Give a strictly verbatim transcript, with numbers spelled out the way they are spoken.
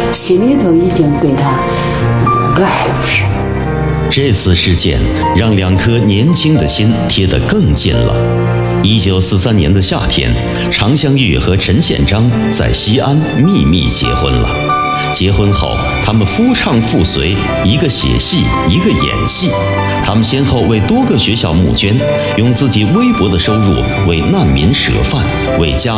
心里头已经对他爱了不是。 这次事件让两颗年轻的心贴得更近了。一九四三年的夏天，常香玉和陈宪章在西安秘密结婚了。结婚后，他们夫唱妇随，一个写戏，一个演戏。他们先后为多个学校募捐，用自己微薄的收入为难民舍饭，为家